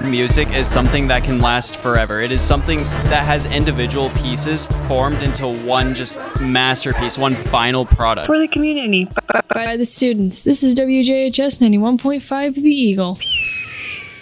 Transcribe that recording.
music is something that can last forever. It is something that has individual pieces formed into one just masterpiece, one final product. For the community. By the students. This is WJHS 91.5 The Eagle.